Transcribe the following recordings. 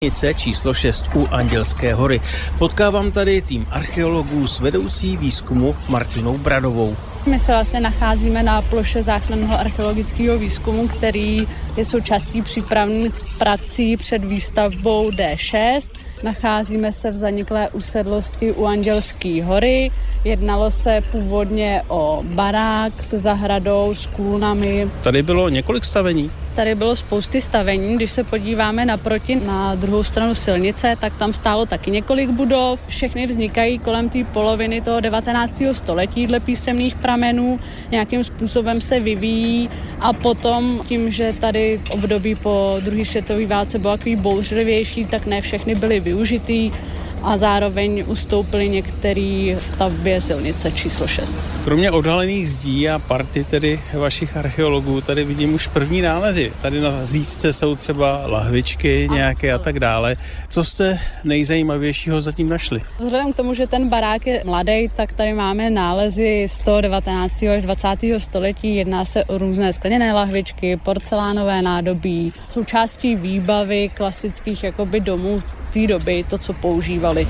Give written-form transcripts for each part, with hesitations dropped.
Číslo 6 u Andělské hory. Potkávám tady tým archeologů s vedoucí výzkumu Martinou Bradovou. My se vlastně nacházíme na ploše záchranného archeologického výzkumu, který je součástí přípravných prací před výstavbou D6. Nacházíme se v zaniklé usedlosti u Andělské hory. Jednalo se původně o barák se zahradou, s kůlnami. Tady bylo několik stavení. Tady bylo spousty stavení. Když se podíváme naproti na druhou stranu silnice, tak tam stálo taky několik budov. Všechny vznikají kolem té poloviny toho 19. století dle písemných pramenů. Nějakým způsobem se vyvíjí a potom tím, že tady období po druhé světové válce bylo takový bouřlivější, tak ne všechny byly využitý a zároveň ustoupily některé stavbě silnice číslo 6. Kromě odhalených zdí a party tedy vašich archeologů, tady vidím už první nálezy. Tady na zísce jsou třeba lahvičky nějaké a tak dále. Co jste nejzajímavějšího zatím našli? Vzhledem k tomu, že ten barák je mladý, tak tady máme nálezy z toho 19. až 20. století. Jedná se o různé skleněné lahvičky, porcelánové nádobí, součástí výbavy klasických jakoby domů té doby, to, co používali.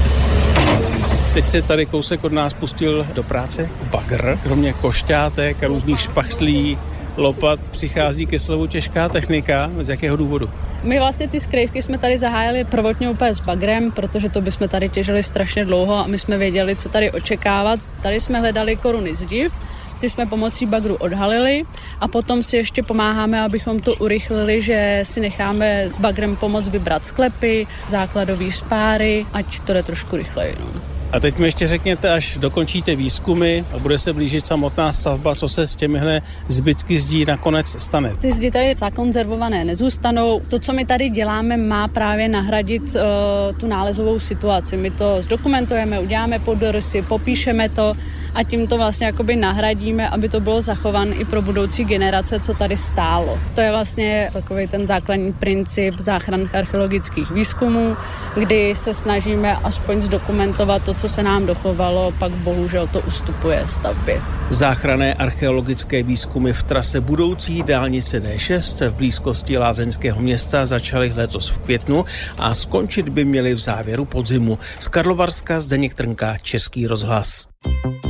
Teď se tady kousek od nás pustil do práce bagr. Kromě košťátek a různých špachtlí, lopat přichází ke slovu těžká technika. Z jakého důvodu? My vlastně ty skrývky jsme tady zahájili prvotně úplně s bagrem, protože to bychom tady těžili strašně dlouho a my jsme věděli, co tady očekávat. Tady jsme hledali koruny zdiv, ty jsme pomocí bagru odhalili a potom si ještě pomáháme, abychom to urychlili, že si necháme s bagrem pomoct vybrat sklepy, základové spáry, ať to jde trošku rychleji. No. A teď mi ještě řekněte, až dokončíte výzkumy a bude se blížit samotná stavba, co se s těmihle zbytky zdí nakonec stane. Ty zdi tady zakonzervované nezůstanou. To, co my tady děláme, má právě nahradit tu nálezovou situaci. My to zdokumentujeme, uděláme podrysy, popíšeme to a tím to vlastně jakoby nahradíme, aby to bylo zachované i pro budoucí generace, co tady stálo. To je vlastně takový ten základní princip záchranných archeologických výzkumů, kdy se snažíme aspoň zdokumentovat to, co se nám dochovalo, pak bohužel to ustupuje stavbě. Záchranné archeologické výzkumy v trase budoucí dálnice D6 v blízkosti lázeňského města začaly letos v květnu a skončit by měly v závěru podzimu. Z Karlovarska Zdeněk Trnka, Český rozhlas.